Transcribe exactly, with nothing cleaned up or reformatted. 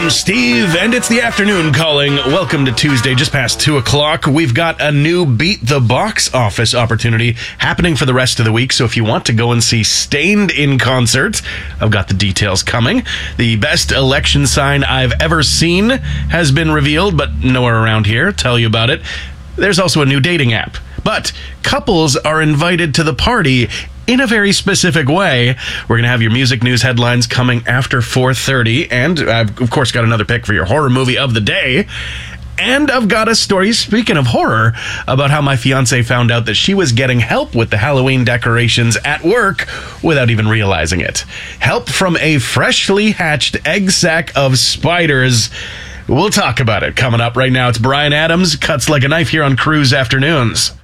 I'm Steve, and it's the afternoon calling. Welcome to Tuesday, just past two o'clock. We've got a new Beat the Box Office opportunity happening for the rest of the week, so if you want to go and see Stained in concert, I've got the details coming. The best election sign I've ever seen has been revealed, but nowhere around here. Tell you about it. There's also a new dating app. But couples are invited to the party in a very specific way. We're going to have your music news headlines coming after four thirty, and I've, of course, got another pick for your horror movie of the day. And I've got a story, speaking of horror, about how my fiance found out that she was getting help with the Halloween decorations at work without even realizing it. Help from a freshly hatched egg sack of spiders. We'll talk about it coming up right now. It's Brian Adams, Cuts Like a Knife here on Cruise Afternoons.